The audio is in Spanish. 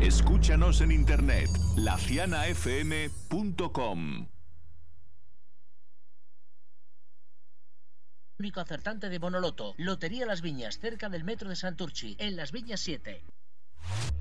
Escúchanos en internet, lacianafm.com. Único acertante de Bonoloto. Lotería Las Viñas, cerca del metro de Santurchi, en Las Viñas 7.